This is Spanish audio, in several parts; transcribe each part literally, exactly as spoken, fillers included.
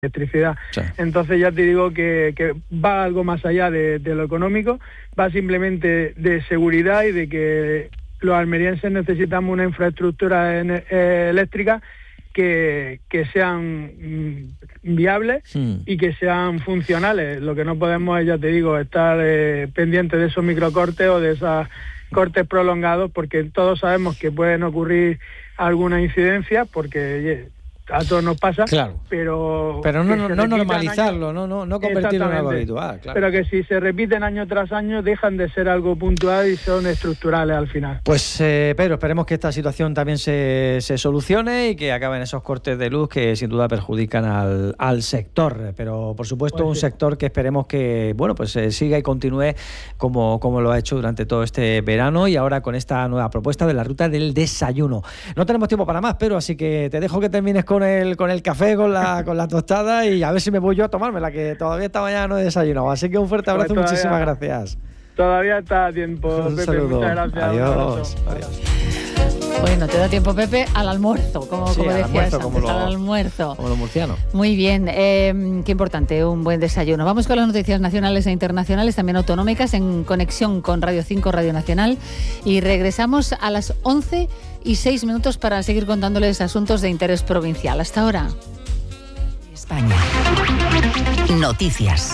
electricidad. Sí. Entonces ya te digo que, que va algo más allá de, de lo económico, va simplemente de seguridad y de que los almerienses necesitamos una infraestructura en, eh, eléctrica que, que sean mm, viables mm. y que sean funcionales. Lo que no podemos es, ya te digo, estar eh, pendientes de esos microcortes o de esos cortes prolongados, porque todos sabemos que pueden ocurrir alguna incidencia, porque oye, a todos nos pasa, claro. pero pero no, no, no normalizarlo, año, no, no, no convertirlo en algo habitual, claro. Pero que si se repiten año tras año dejan de ser algo puntual y son estructurales al final. Pues eh, Pedro, esperemos que esta situación también se, se solucione y que acaben esos cortes de luz que sin duda perjudican al, al sector, pero por supuesto pues un sí. sector que esperemos que bueno pues eh, siga y continúe como, como lo ha hecho durante todo este verano y ahora con esta nueva propuesta de la ruta del desayuno. No tenemos tiempo para más, Pedro, así que te dejo que termines con el con el café, con la con la tostada y a ver si me voy yo a tomármela, que todavía esta mañana no he desayunado. Así que un fuerte abrazo, pues muchísimas gracias. Todavía está a tiempo, un Pepe, saludo. Muchas gracias. Adiós. Adiós. Bueno, te da tiempo, Pepe, al almuerzo, como, sí, como al decías almuerzo, antes, como lo, al almuerzo. Como los murcianos. Muy bien, eh, qué importante, un buen desayuno. Vamos con las noticias nacionales e internacionales, también autonómicas, en conexión con Radio cinco, Radio Nacional. Y regresamos a las once y seis minutos para seguir contándoles asuntos de interés provincial. Hasta ahora. España. Noticias.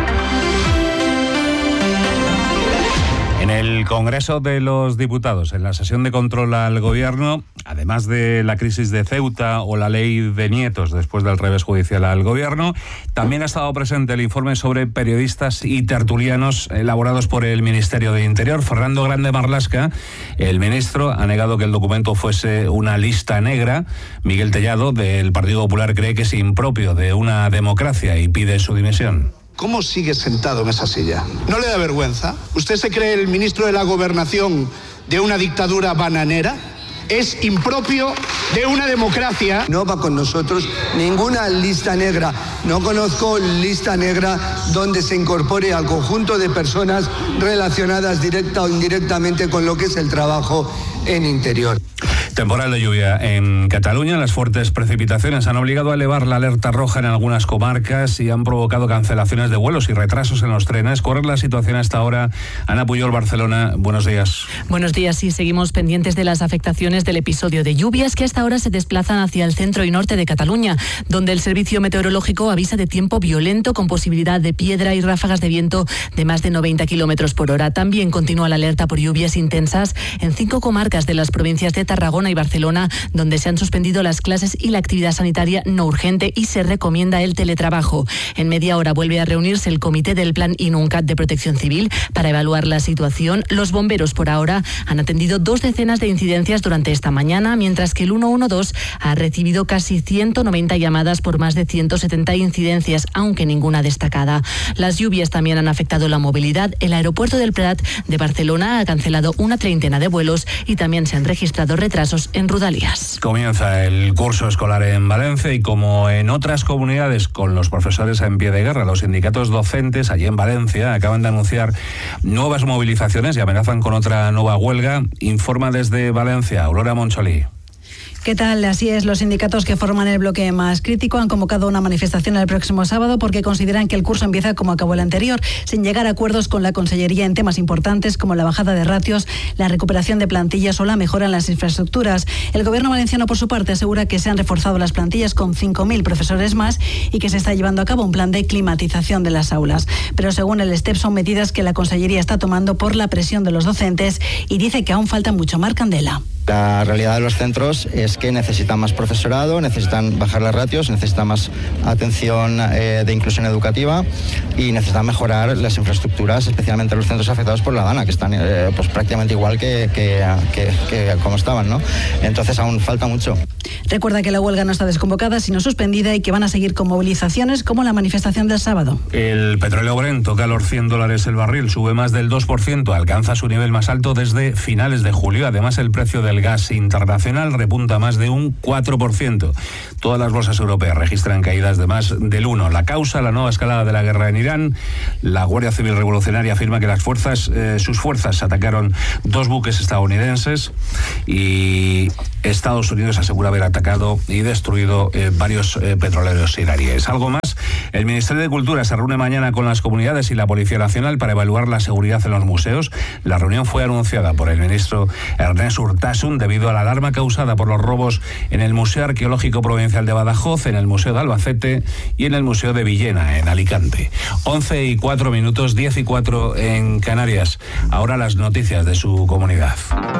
En el Congreso de los Diputados, en la sesión de control al Gobierno, además de la crisis de Ceuta o la ley de nietos después del revés judicial al Gobierno, también ha estado presente el informe sobre periodistas y tertulianos elaborados por el Ministerio de Interior. Fernando Grande Marlaska, el ministro, ha negado que el documento fuese una lista negra. Miguel Tellado, del Partido Popular, cree que es impropio de una democracia y pide su dimisión. ¿Cómo sigue sentado en esa silla? ¿No le da vergüenza? ¿Usted se cree el ministro de la Gobernación de una dictadura bananera? Es impropio de una democracia. No va con nosotros ninguna lista negra. No conozco lista negra donde se incorpore al conjunto de personas relacionadas directa o indirectamente con lo que es el trabajo en Interior. Temporal de lluvia en Cataluña. Las fuertes precipitaciones han obligado a elevar la alerta roja en algunas comarcas y han provocado cancelaciones de vuelos y retrasos en los trenes. ¿Cuál es la situación hasta ahora? Ana Puyol, Barcelona, buenos días. Buenos días, y seguimos pendientes de las afectaciones del episodio de lluvias que hasta ahora se desplazan hacia el centro y norte de Cataluña, donde el Servicio Meteorológico avisa de tiempo violento con posibilidad de piedra y ráfagas de viento de más de noventa kilómetros por hora. También continúa la alerta por lluvias intensas en cinco comarcas de las provincias de Tarragona y Barcelona, donde se han suspendido las clases y la actividad sanitaria no urgente y se recomienda el teletrabajo. En media hora vuelve a reunirse el comité del Plan INUNCAT de Protección Civil para evaluar la situación. Los bomberos por ahora han atendido dos decenas de incidencias durante esta mañana, mientras que el ciento doce ha recibido casi ciento noventa llamadas por más de ciento setenta incidencias, aunque ninguna destacada. Las lluvias también han afectado la movilidad. El aeropuerto del Prat de Barcelona ha cancelado una treintena de vuelos y también se han registrado retrasos en Rodalies. Comienza el curso escolar en Valencia y, como en otras comunidades con los profesores en pie de guerra, los sindicatos docentes allí en Valencia acaban de anunciar nuevas movilizaciones y amenazan con otra nueva huelga. Informa desde Valencia Aurora Moncholí. ¿Qué tal? Así es, los sindicatos que forman el bloque más crítico han convocado una manifestación el próximo sábado porque consideran que el curso empieza como acabó el anterior, sin llegar a acuerdos con la Consellería en temas importantes como la bajada de ratios, la recuperación de plantillas o la mejora en las infraestructuras. El gobierno valenciano, por su parte, asegura que se han reforzado las plantillas con cinco mil profesores más y que se está llevando a cabo un plan de climatización de las aulas. Pero según el STEP, son medidas que la Consellería está tomando por la presión de los docentes y dice que aún falta mucho. Mar Candela. La realidad de los centros es que necesitan más profesorado, necesitan bajar las ratios, necesitan más atención eh, de inclusión educativa y necesitan mejorar las infraestructuras, especialmente los centros afectados por la DANA, que están eh, pues prácticamente igual que, que, que, que como estaban, ¿no? Entonces aún falta mucho. Recuerda que la huelga no está desconvocada, sino suspendida, y que van a seguir con movilizaciones como la manifestación del sábado. El petróleo Brent toca los cien dólares el barril, sube más del dos por ciento, alcanza su nivel más alto desde finales de julio. Además, el precio de del gas internacional repunta más de un cuatro por ciento. Todas las bolsas europeas registran caídas de más del uno por ciento. La causa, la nueva escalada de la guerra en Irán. La Guardia Civil Revolucionaria afirma que las fuerzas, eh, sus fuerzas atacaron dos buques estadounidenses y Estados Unidos asegura haber atacado y destruido eh, varios eh, petroleros iraníes. Algo más, el Ministerio de Cultura se reúne mañana con las comunidades y la Policía Nacional para evaluar la seguridad en los museos. La reunión fue anunciada por el ministro Ernest Urtasun debido a la alarma causada por los robos en el Museo Arqueológico Provincial de Badajoz, en el Museo de Albacete y en el Museo de Villena, en Alicante. once y cuatro minutos, diez y cuatro en Canarias. Ahora las noticias de su comunidad.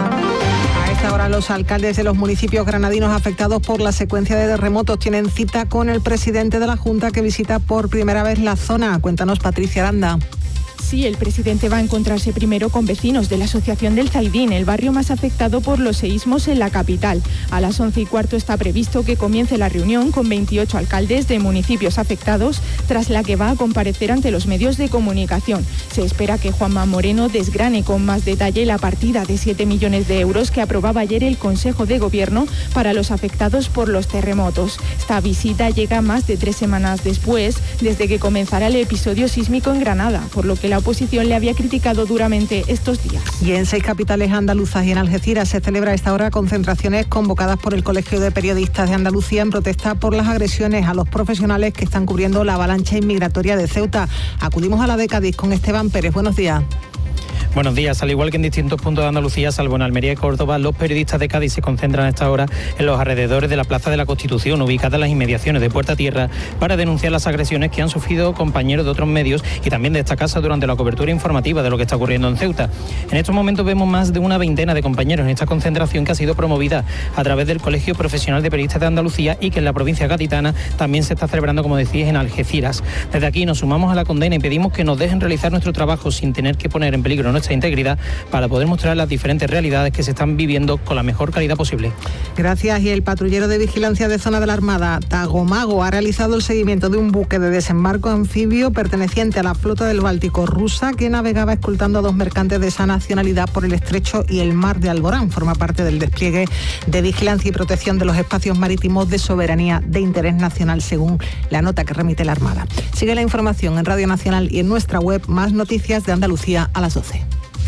A esta hora los alcaldes de los municipios granadinos afectados por la secuencia de terremotos tienen cita con el presidente de la Junta, que visita por primera vez la zona. Cuéntanos, Patricia Aranda. Sí, el presidente va a encontrarse primero con vecinos de la Asociación del Zaidín, el barrio más afectado por los seísmos en la capital. A las once y cuarto está previsto que comience la reunión con veintiocho alcaldes de municipios afectados, tras la que va a comparecer ante los medios de comunicación. Se espera que Juanma Moreno desgrane con más detalle la partida de siete millones de euros que aprobaba ayer el Consejo de Gobierno para los afectados por los terremotos. Esta visita llega más de tres semanas después, desde que comenzara el episodio sísmico en Granada, por lo que la oposición le había criticado duramente estos días. Y en seis capitales andaluzas y en Algeciras se celebra a esta hora concentraciones convocadas por el Colegio de Periodistas de Andalucía en protesta por las agresiones a los profesionales que están cubriendo la avalancha inmigratoria de Ceuta. Acudimos a la de Cádiz con Esteban Pérez. Buenos días. Buenos días. Al igual que en distintos puntos de Andalucía, salvo en Almería y Córdoba, los periodistas de Cádiz se concentran a esta hora en los alrededores de la Plaza de la Constitución, ubicada en las inmediaciones de Puerta Tierra, para denunciar las agresiones que han sufrido compañeros de otros medios y también de esta casa durante la cobertura informativa de lo que está ocurriendo en Ceuta. En estos momentos vemos más de una veintena de compañeros en esta concentración, que ha sido promovida a través del Colegio Profesional de Periodistas de Andalucía y que en la provincia gaditana también se está celebrando, como decís, en Algeciras. Desde aquí nos sumamos a la condena y pedimos que nos dejen realizar nuestro trabajo sin tener que poner en peligro nuestra integridad, para poder mostrar las diferentes realidades que se están viviendo con la mejor calidad posible. Gracias. Y el patrullero de vigilancia de zona de la Armada, Tagomago, ha realizado el seguimiento de un buque de desembarco anfibio perteneciente a la flota del Báltico rusa, que navegaba escoltando a dos mercantes de esa nacionalidad por el estrecho y el mar de Alborán. Forma parte del despliegue de vigilancia y protección de los espacios marítimos de soberanía de interés nacional, según la nota que remite la Armada. Sigue la información en Radio Nacional y en nuestra web. Más noticias de Andalucía a las doce.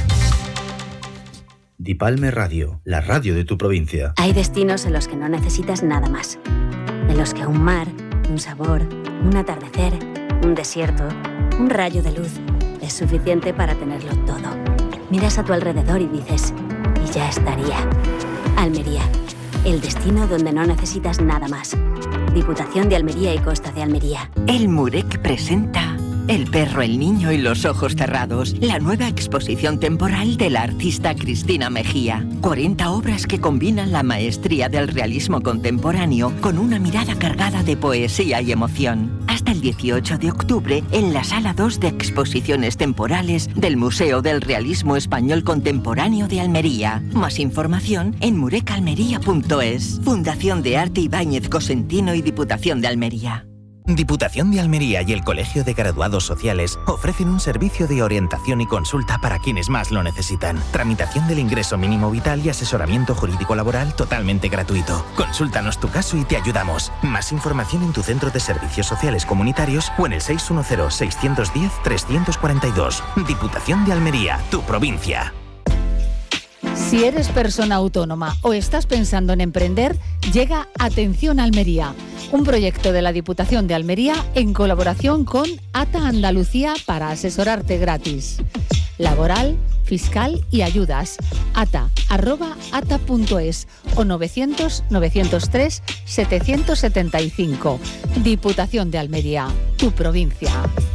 Dipalme Radio, la radio de tu provincia. Hay destinos en los que no necesitas nada más. En los que un mar, un sabor, un atardecer, un desierto, un rayo de luz es suficiente para tenerlo todo. Miras a tu alrededor y dices, y ya estaría. Almería, el destino donde no necesitas nada más. Diputación de Almería y Costa de Almería. El Murek presenta El perro, el niño y los ojos cerrados, la nueva exposición temporal de la artista Cristina Mejía. cuarenta obras que combinan la maestría del realismo contemporáneo con una mirada cargada de poesía y emoción. Hasta el dieciocho de octubre en la Sala dos de Exposiciones Temporales del Museo del Realismo Español Contemporáneo de Almería. Más información en murecalmería punto es. Fundación de Arte Ibáñez Cosentino y Diputación de Almería. Diputación de Almería y el Colegio de Graduados Sociales ofrecen un servicio de orientación y consulta para quienes más lo necesitan. Tramitación del ingreso mínimo vital y asesoramiento jurídico laboral totalmente gratuito. Consúltanos tu caso y te ayudamos. Más información en tu centro de servicios sociales comunitarios o en el seis uno cero, seis uno cero, tres cuatro dos. Diputación de Almería, tu provincia. Si eres persona autónoma o estás pensando en emprender, llega Atención Almería, un proyecto de la Diputación de Almería en colaboración con ATA Andalucía para asesorarte gratis. Laboral, fiscal y ayudas. ata arroba ata punto es o novecientos, novecientos tres, setecientos setenta y cinco. Diputación de Almería, tu provincia.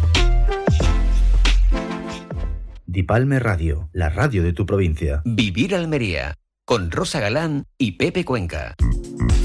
Dipalme Radio, la radio de tu provincia. Vivir Almería, con Rosa Galán y Pepe Cuenca.